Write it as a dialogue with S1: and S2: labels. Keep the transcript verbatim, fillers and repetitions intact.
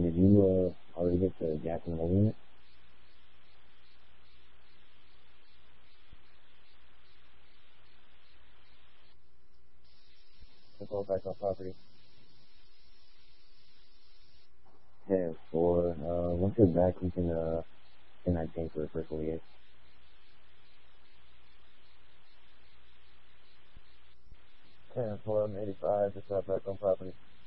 S1: did you uh, already get the Jackson Hole unit? Let's go back on property. ten four. Uh, once you're back, you can uh, ten nineteen for the first forty-eight. ten four, I'm eighty-five, just got back on property.